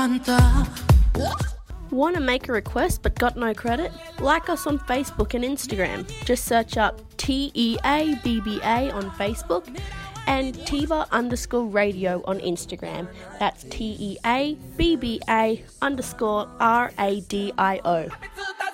Want to make a request but got no credit? Like us on Facebook and Instagram. Just search up TEABBA on Facebook and Tiva_radio on Instagram. That's TEABBA_RADIO.